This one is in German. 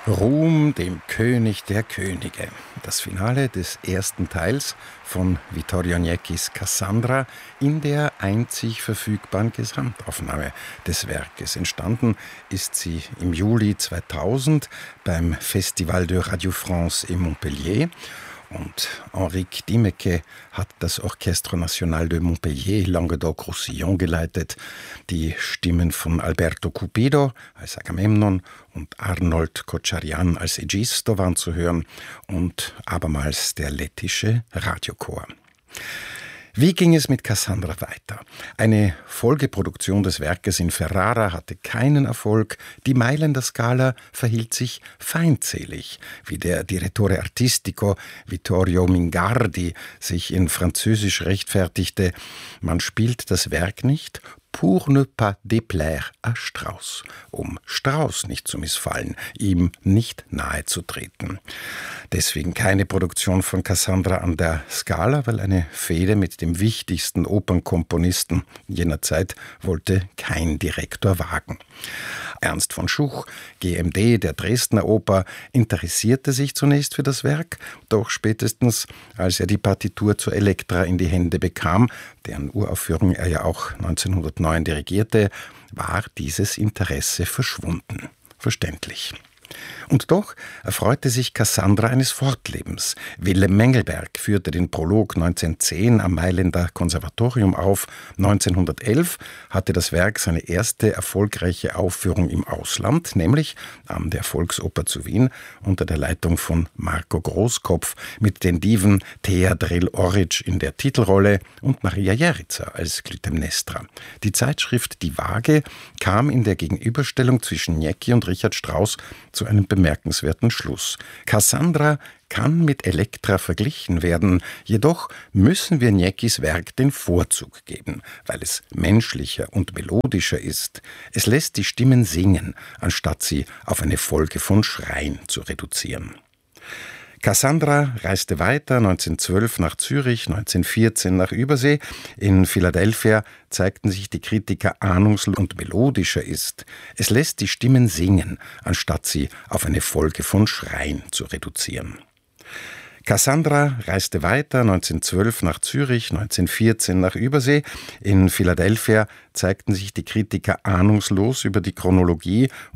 Ruhm dem König der Könige. Das Finale des ersten Teils von Vittorio Agnecchis Cassandra in der einzig verfügbaren Gesamtaufnahme des Werkes. Entstanden ist sie im Juli 2000 beim Festival de Radio France in Montpellier. Und Henrique Dimeke hat das Orchestre National de Montpellier Languedoc-Roussillon geleitet. Die Stimmen von Alberto Cupido als Agamemnon und Arnold Kočarian als Egisto waren zu hören und abermals der lettische Radiochor. Wie ging es mit Cassandra weiter? Eine Folgeproduktion des Werkes in Ferrara hatte keinen Erfolg. Die Mailänder Scala verhielt sich feindselig, wie der Direttore Artistico Vittorio Mingardi sich in Französisch rechtfertigte. Man spielt das Werk nicht pour ne pas déplaire à Strauss, um Strauss nicht zu missfallen, ihm nicht nahe zu treten. Deswegen keine Produktion von Cassandra an der Scala, weil eine Fehde mit dem wichtigsten Opernkomponisten jener Zeit wollte kein Direktor wagen. Ernst von Schuch, GMD der Dresdner Oper, interessierte sich zunächst für das Werk, doch spätestens, als er die Partitur zur Elektra in die Hände bekam, deren Uraufführung er ja auch 1909 dirigierte, war dieses Interesse verschwunden. Verständlich. Und doch erfreute sich Cassandra eines Fortlebens. Willem Mengelberg führte den Prolog 1910 am Mailänder Konservatorium auf. 1911 hatte das Werk seine erste erfolgreiche Aufführung im Ausland, nämlich an der Volksoper zu Wien unter der Leitung von Marco Großkopf mit den Diven Thea Drill-Orridge in der Titelrolle und Maria Jerica als Clytemnestra. Die Zeitschrift Die Waage kam in der Gegenüberstellung zwischen Agnecchi und Richard Strauss zu einem bemerkenswerten Schluss. Cassandra kann mit Elektra verglichen werden, jedoch müssen wir Agnecchis Werk den Vorzug geben, weil es menschlicher und melodischer ist. Es lässt die Stimmen singen, anstatt sie auf eine Folge von Schreien zu reduzieren. Cassandra reiste weiter, 1912 nach Zürich, 1914 nach Übersee. In Philadelphia zeigten sich die Kritiker ahnungslos und melodischer ist. Es lässt die Stimmen singen, anstatt sie auf eine Folge von Schreien zu reduzieren. Cassandra reiste weiter, 1912 nach Zürich, 1914 nach Übersee. In Philadelphia zeigten sich die Kritiker ahnungslos über die Chronologie